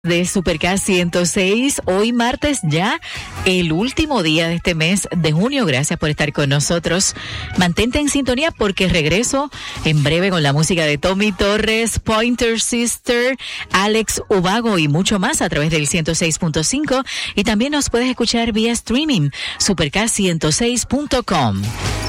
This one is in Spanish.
De Supercast 106, hoy martes ya, el último día de este mes de junio. Gracias por estar con nosotros. Mantente en sintonía porque regreso en breve con la música de Tommy Torres, Pointer Sister, Alex Ubago y mucho más a través del 106.5 y también nos puedes escuchar vía streaming, supercast106.com.